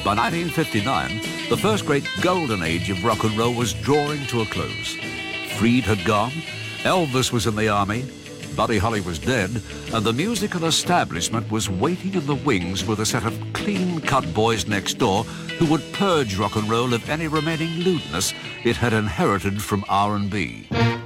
By 1959, the first great golden age of rock and roll was drawing to a close. Freed had gone, Elvis was in the army, Buddy Holly was dead, and the musical establishment was waiting in the wings with a set of clean-cut boys next door who would purge rock and roll of any remaining lewdness it had inherited from R&B.